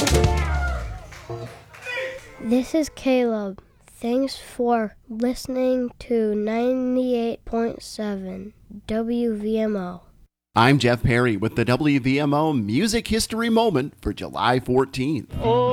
This is Caleb. Thanks for listening to 98.7 WVMO. I'm Jeff Perry with the WVMO Music History Moment for July 14th. Oh,